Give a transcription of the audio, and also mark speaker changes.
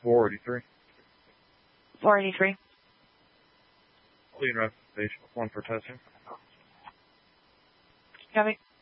Speaker 1: 483.
Speaker 2: 483.
Speaker 1: Clean rest station 1 for testing.
Speaker 2: Copy.